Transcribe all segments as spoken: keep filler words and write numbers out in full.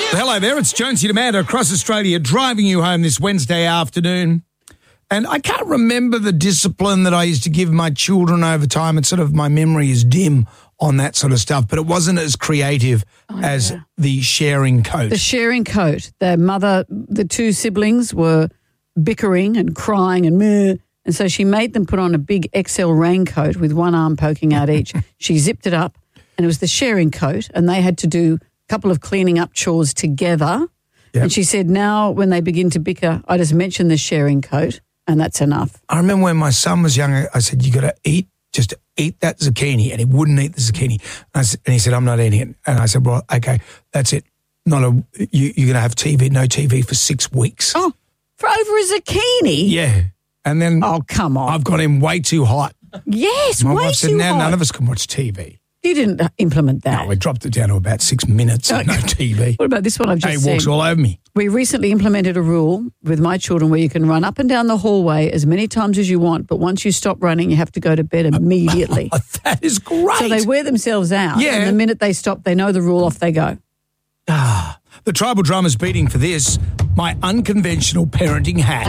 Hello there, it's Jonesy Amanda across Australia driving you home this Wednesday afternoon. And I can't remember the discipline that I used to give my children over time. It's sort of, my memory is dim on that sort of stuff, but it wasn't as creative oh, as yeah. the sharing coat. The sharing coat. The mother, the two siblings were bickering and crying and meh, and so she made them put on a big X L raincoat with one arm poking out each. She zipped it up, and it was the sharing coat, and they had to do a couple of cleaning up chores together. Yep. And she said, now when they begin to bicker, I just mention the sharing coat, and that's enough. I remember when my son was younger, I said, you got to eat, just eat that zucchini, and he wouldn't eat the zucchini. And, I said, and he said, I'm not eating it. And I said, well, okay, that's it. Not a, you, you're going to have T V, no T V for six weeks. Oh, for over a zucchini? Yeah. And then oh, come on. I've got him way too hot. Yes, my way wife said, too now hot. none of us can watch T V. You didn't implement that. No, we dropped it down to about six minutes and no T V. What about this one I've just he seen? He walks all over me. We recently implemented a rule with my children where you can run up and down the hallway as many times as you want, but once you stop running, you have to go to bed immediately. Oh, that is great. So they wear themselves out, yeah. and the minute they stop, they know the rule, off they go. Ah, the tribal drummer's beating for this, my unconventional parenting hack.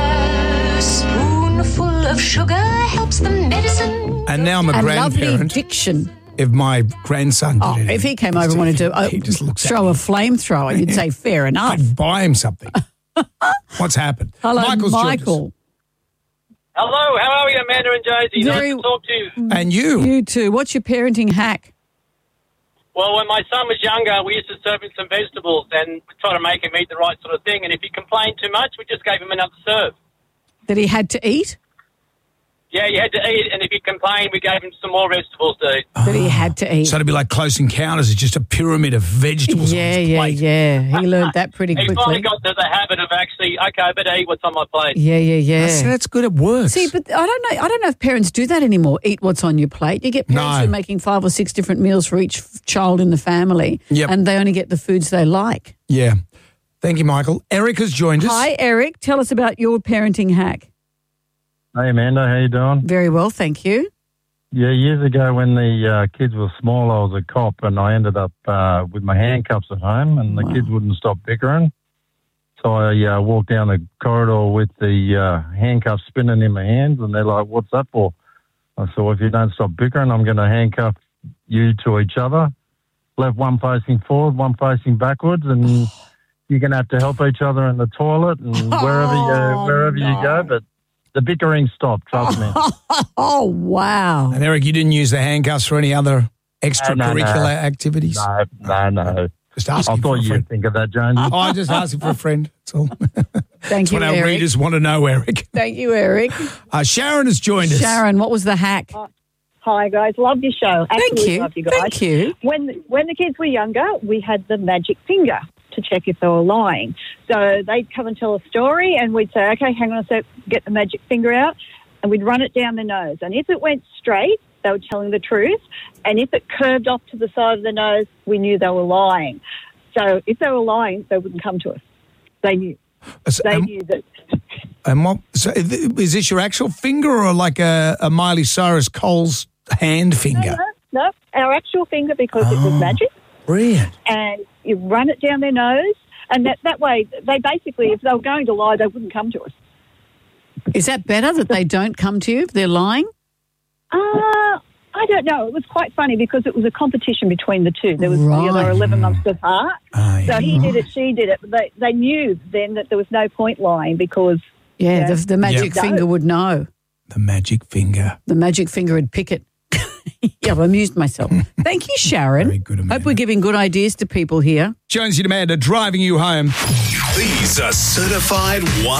A spoonful of sugar helps the medicine. And now I'm a and grandparent. Lovely diction. If my grandson did oh, it. If he came over and wanted to uh, throw a flamethrower, you'd say, fair enough. I'd buy him something. What's happened? Hello, Michael's Michael. Hello, how are you, Amanda and Josie? Very, nice to talk to you. And you. You too. What's your parenting hack? Well, when my son was younger, we used to serve him some vegetables and we try to make him eat the right sort of thing. And if he complained too much, we just gave him another serve. That he had to eat? Yeah, you had to eat, and if he complained, we gave him some more vegetables to eat. That he had to eat. So it'd be like Close Encounters. It's just a pyramid of vegetables yeah, on his yeah, plate. Yeah, He learned that pretty he quickly. He finally got to the habit of actually, okay, I better eat what's on my plate. Yeah, yeah, yeah. That's, that's good. It works. See, but I don't know. I don't know if parents do that anymore. Eat what's on your plate. You get parents no. who are making five or six different meals for each child in the family, yep. and they only get the foods they like. Yeah. Thank you, Michael. Eric has joined us. Hi, Eric. Tell us about your parenting hack. Hey, Amanda, how you doing? Very well, thank you. Yeah, years ago when the uh, kids were small, I was a cop and I ended up uh, with my handcuffs at home and the wow. kids wouldn't stop bickering. So I uh, walked down the corridor with the uh, handcuffs spinning in my hands and they're like, what's that for? I said, well, if you don't stop bickering, I'm going to handcuff you to each other. Left one facing forward, one facing backwards, and you're going to have to help each other in the toilet and wherever you, wherever no. you go. But the bickering stopped, trust me. Oh, wow. And Eric, you didn't use the handcuffs for any other extracurricular no, no, no. activities? No, no, no. Just asking I for thought a you'd friend. think of that, Jones. Oh, I just asking for a friend. That's all. Thank That's you, what our Eric. readers want to know, Eric. Thank you, Eric. Uh, Sharon has joined us. Sharon, what was the hack? Uh, hi, guys. Love your show. Absolutely Thank you. Love you guys. Thank you. When, when the kids were younger, we had the magic finger to check if they were lying. So they'd come and tell a story and we'd say, okay, hang on a sec, get the magic finger out, and we'd run it down their nose. And if it went straight, they were telling the truth. And if it curved off to the side of the nose, we knew they were lying. So if they were lying, they wouldn't come to us. They knew. So, they um, knew that. And what, so is this your actual finger or like a, a Miley Cyrus Cole's hand finger? No, no, no, our actual finger because oh, it was magic. Brilliant. And you run it down their nose, and that, that way they basically, if they were going to lie, they wouldn't come to us. Is that better that they don't come to you if they're lying? Uh, I don't know. It was quite funny because it was a competition between the two. There was right. you know, they were eleven months apart. Oh, yeah. So he right. did it, she did it. But they, they knew then that there was no point lying because... Yeah, you know, the, the magic yep. finger would know. The magic finger. The magic finger would pick it. Yeah, I've amused myself. Thank you, Sharon. Very good, Amanda. Hope we're giving good ideas to people here. Jonesy and Amanda driving you home. These are certified one.